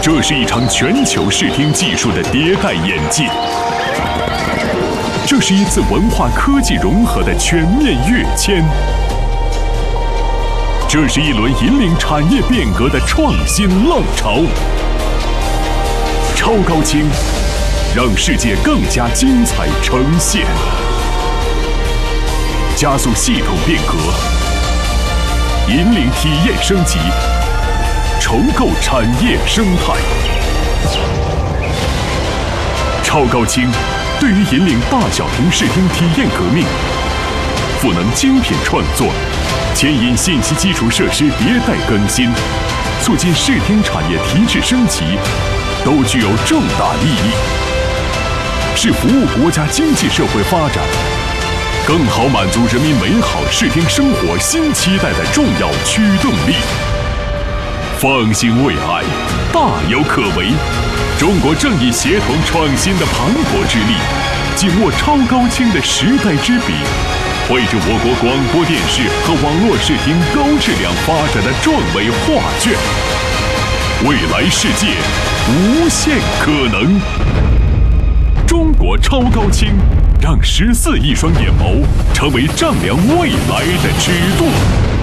这是一场全球视听技术的迭代演进，这是一次文化科技融合的全面跃迁，这是一轮引领产业变革的创新浪潮。超高清，让世界更加精彩呈现，加速系统变革，引领体验升级，重构产业生态。超高清对于引领大小屏视听体验革命，赋能精品创作，牵引信息基础设施迭代更新，促进视听产业提质升级，都具有重大意义，是服务国家经济社会发展，更好满足人民美好视听生活新期待的重要驱动力。放心未来，大有可为。中国正以协同创新的磅礴之力，紧握超高清的时代之笔，绘制我国广播电视和网络视听高质量发展的壮伟画卷。未来世界无限可能。中国超高清，让14亿双眼眸成为丈量未来的尺度。